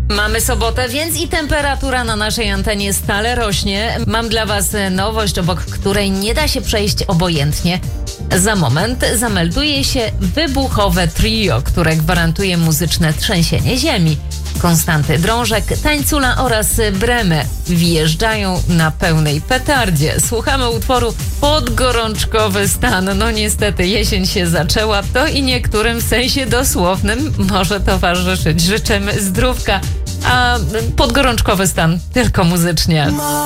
Mamy sobotę, więc i temperatura na naszej antenie stale rośnie. Mam dla Was nowość, obok której nie da się przejść obojętnie. Za moment zamelduje się wybuchowe trio, które gwarantuje muzyczne trzęsienie ziemi. Konstanty Drążek, Tańcula oraz Bremę wjeżdżają na pełnej petardzie. Słuchamy utworu Podgorączkowy stan. No niestety jesień się zaczęła, to i niektórym w sensie dosłownym może towarzyszyć. Życzymy zdrówka, a podgorączkowy stan tylko muzycznie.